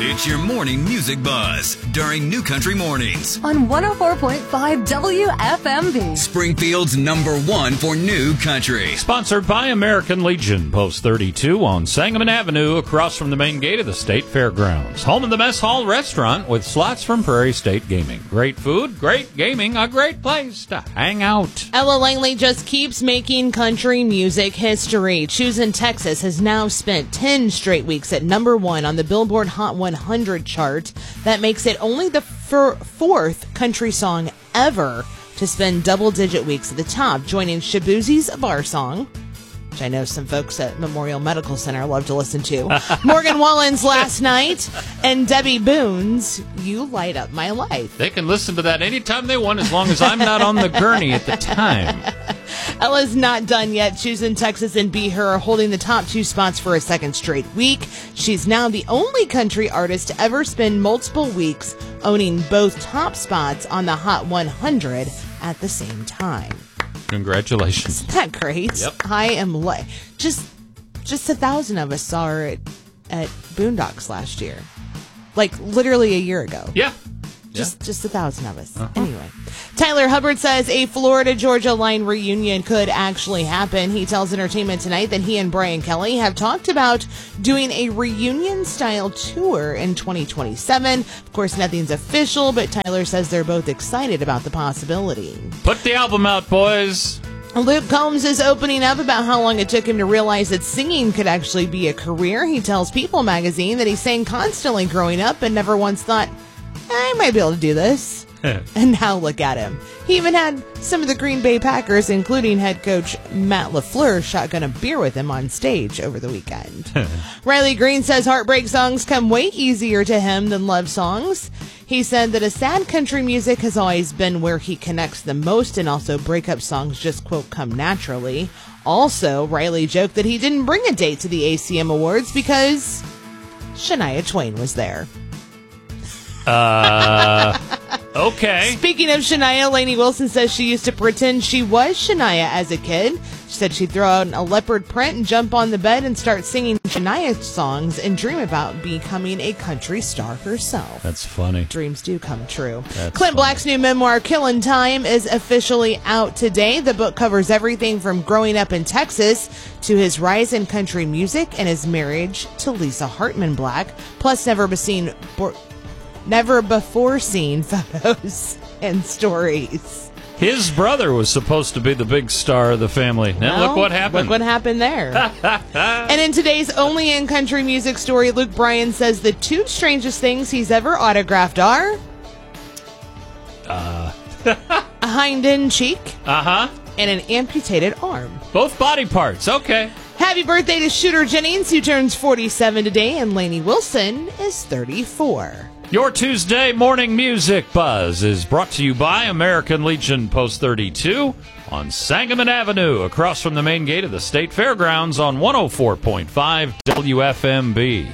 It's your morning music buzz during New Country Mornings on 104.5 WFMB. Springfield's #1 for new country. Sponsored by American Legion, Post 32 on Sangamon Avenue, across from the main gate of the State Fairgrounds. Home of the Mess Hall Restaurant with slots from Prairie State Gaming. Great food, great gaming, a great place to hang out. Ella Langley just keeps making country music history. Choosing Texas has now spent 10 straight weeks at #1 on the Billboard Hot 100 chart. That makes it only the fourth country song ever to spend double-digit weeks at the top, joining Shaboozie's of Our Song, which I know some folks at Memorial Medical Center love to listen to, Morgan Wallen's Last Night, and Debbie Boone's You Light Up My Life. They can listen to that anytime they want, as long as I'm not on the gurney at the time. Ella's not done yet. Choosing Texas and Be Her are holding the top 2 spots for a second straight week. She's now the only country artist to ever spend multiple weeks owning both top spots on the Hot 100 at the same time. Congratulations. Isn't that great? Yep. I am just 1,000 of us saw her at Boondocks last year. Like literally a year ago. Yeah. Just 1,000 of us. Anyway, Tyler Hubbard says a Florida-Georgia line reunion could actually happen. He tells Entertainment Tonight that he and Brian Kelly have talked about doing a reunion-style tour in 2027. Of course, nothing's official, but Tyler says they're both excited about the possibility. Put the album out, boys. Luke Combs is opening up about how long it took him to realize that singing could actually be a career. He tells People magazine that he sang constantly growing up and never once thought, I might be able to do this. And now look at him. He even had some of the Green Bay Packers, including head coach Matt LaFleur, shotgun a beer with him on stage over the weekend. Riley Green says heartbreak songs come way easier to him than love songs. He said that a sad country music has always been where he connects the most, and also breakup songs just, quote, come naturally. Also, Riley joked that he didn't bring a date to the ACM Awards because Shania Twain was there. Okay. Speaking of Shania, Lainey Wilson says she used to pretend she was Shania as a kid. She said she'd throw out a leopard print and jump on the bed and start singing Shania songs and dream about becoming a country star herself. That's funny. Dreams do come true. That's Clint funny. Black's new memoir, Killin' Time, is officially out today. The book covers everything from growing up in Texas to his rise in country music and his marriage to Lisa Hartman Black, plus never before seen photos and stories. His brother was supposed to be the big star of the family. Now look what happened. Look what happened there. And in today's Only in Country Music story, Luke Bryan says the 2 strangest things he's ever autographed are a hind end cheek and an amputated arm. Both body parts. Okay. Happy birthday to Shooter Jennings, who turns 47 today, and Lainey Wilson is 34. Your Tuesday morning music buzz is brought to you by American Legion Post 32 on Sangamon Avenue, across from the main gate of the State Fairgrounds on 104.5 WFMB.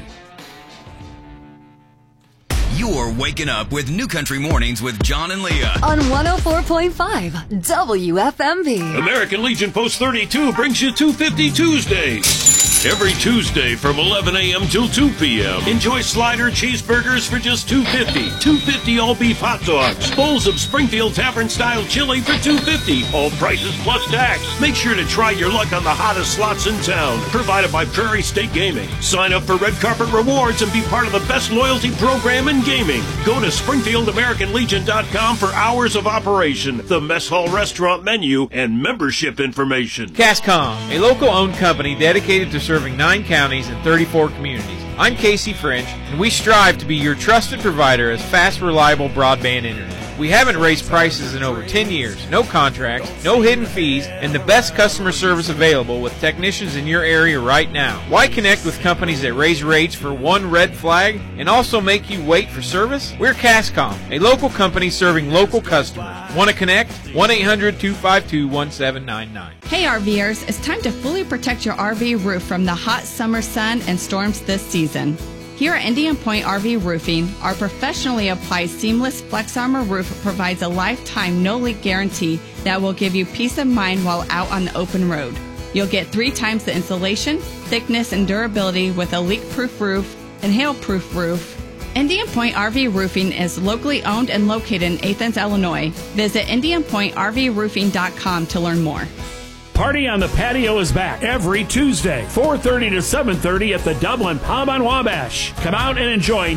You're waking up with New Country Mornings with John and Leah On 104.5 WFMB. American Legion Post 32 brings you 250 Tuesdays. Every Tuesday from 11 a.m. till 2 p.m. Enjoy slider cheeseburgers for just $2.50. $2.50 all beef hot dogs. Bowls of Springfield Tavern style chili for $2.50. All prices plus tax. Make sure to try your luck on the hottest slots in town. Provided by Prairie State Gaming. Sign up for Red Carpet Rewards and be part of the best loyalty program in gaming. Go to SpringfieldAmericanLegion.com for hours of operation, the Mess Hall restaurant menu, and membership information. Cascom, a local-owned company dedicated to serving 9 counties and 34 communities. I'm Casey French, and we strive to be your trusted provider of fast, reliable broadband internet. We haven't raised prices in over 10 years, no contracts, no hidden fees, and the best customer service available with technicians in your area right now. Why connect with companies that raise rates for one red flag and also make you wait for service? We're Cascom, a local company serving local customers. Want to connect? 1-800-252-1799. Hey RVers, it's time to fully protect your RV roof from the hot summer sun and storms this season. Here at Indian Point RV Roofing, our professionally applied seamless Flex Armor roof provides a lifetime no-leak guarantee that will give you peace of mind while out on the open road. You'll get 3 times the insulation, thickness, and durability with a leak-proof roof and hail-proof roof, Indian Point RV Roofing is locally owned and located in Athens, Illinois. Visit IndianPointRVRoofing.com to learn more. Party on the Patio is back every Tuesday, 4:30 to 7:30 at the Dublin Pub on Wabash. Come out and enjoy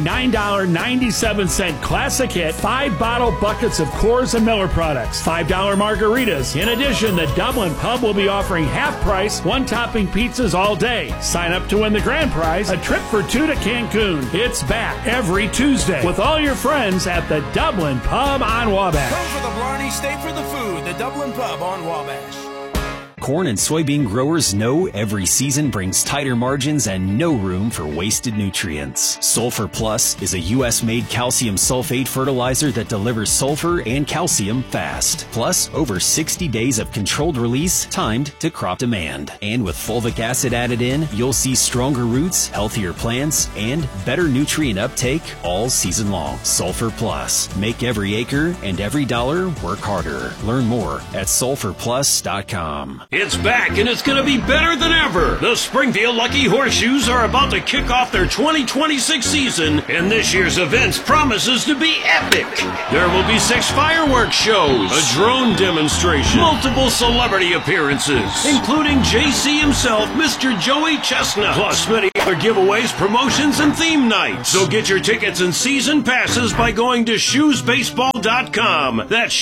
$9.97 classic hit, 5-bottle buckets of Coors and Miller products, $5 margaritas. In addition, the Dublin Pub will be offering half-price, one-topping pizzas all day. Sign up to win the grand prize, a trip for 2 to Cancun. It's back every Tuesday with all your friends at the Dublin Pub on Wabash. Come for the Blarney, stay for the food. The Dublin Pub on Wabash. Corn and soybean growers know every season brings tighter margins and no room for wasted nutrients. Sulfur Plus is a U.S.-made calcium sulfate fertilizer that delivers sulfur and calcium fast. Plus, over 60 days of controlled release timed to crop demand. And with fulvic acid added in, you'll see stronger roots, healthier plants, and better nutrient uptake all season long. Sulfur Plus. Make every acre and every dollar work harder. Learn more at sulfurplus.com. It's back, and it's going to be better than ever. The Springfield Lucky Horseshoes are about to kick off their 2026 season, and this year's events promises to be epic. There will be 6 fireworks shows, a drone demonstration, multiple celebrity appearances, including JC himself, Mr. Joey Chestnut, plus many other giveaways, promotions, and theme nights. So get your tickets and season passes by going to shoesbaseball.com. That's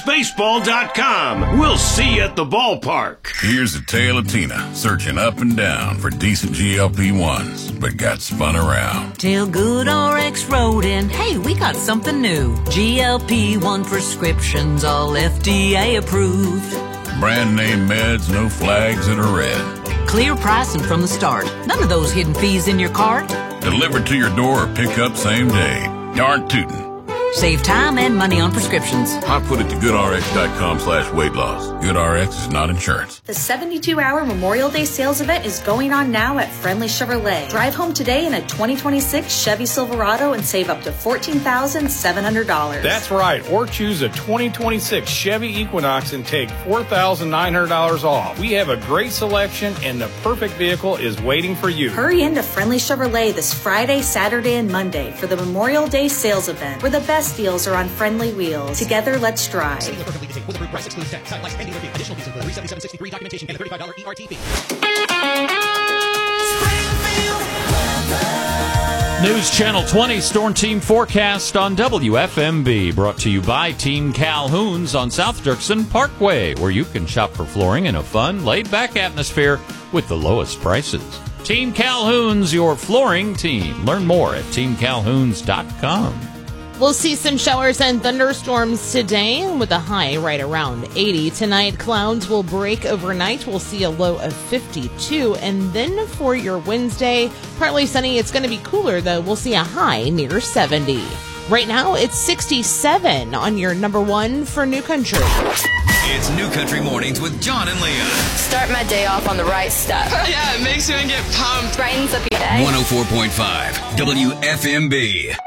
shoesbaseball.com. We'll see you at the ballpark. Here's the tale of Tina, searching up and down for decent GLP-1s, but got spun around. Till Good RX wrote in, hey, we got something new. GLP-1 prescriptions, all FDA approved. Brand name meds, no flags that are red. Clear pricing from the start. None of those hidden fees in your cart. Delivered to your door or pick up same day. Darn tootin'. Save time and money on prescriptions. I put it to goodrx.com/weight loss. GoodRx is not insurance. The 72-hour Memorial Day sales event is going on now at Friendly Chevrolet. Drive home today in a 2026 Chevy Silverado and save up to $14,700. That's right. Or choose a 2026 Chevy Equinox and take $4,900 off. We have a great selection and the perfect vehicle is waiting for you. Hurry into Friendly Chevrolet this Friday, Saturday, and Monday for the Memorial Day sales event, where the best deals are on friendly wheels. Together, let's drive. News Channel 20 Storm Team Forecast on WFMB, brought to you by Team Calhoun's on South Dirksen Parkway, where you can shop for flooring in a fun, laid-back atmosphere with the lowest prices. Team Calhoun's, your flooring team. Learn more at teamcalhouns.com. We'll see some showers and thunderstorms today with a high right around 80. Tonight, clouds will break overnight. We'll see a low of 52. And then for your Wednesday, partly sunny. It's going to be cooler, though. We'll see a high near 70. Right now, it's 67 on your number one for New Country. It's New Country Mornings with John and Leah. Start my day off on the right stuff. Yeah, it makes me get pumped. Brightens up your day. 104.5 WFMB.